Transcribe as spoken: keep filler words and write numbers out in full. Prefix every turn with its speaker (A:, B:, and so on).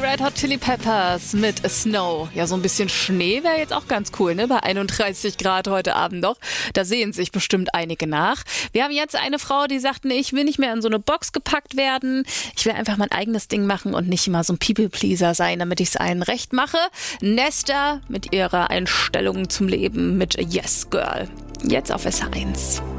A: Red Hot Chili Peppers mit Snow. Ja, so ein bisschen Schnee wäre jetzt auch ganz cool, ne? Bei einunddreißig Grad heute Abend noch. Da sehen sich bestimmt einige nach. Wir haben jetzt eine Frau, die sagt, nee, ich will nicht mehr in so eine Box gepackt werden. Ich will einfach mein eigenes Ding machen und nicht immer so ein People-Pleaser sein, damit ich es allen recht mache. Nesta mit ihrer Einstellung zum Leben mit Yes Girl. Jetzt auf S eins.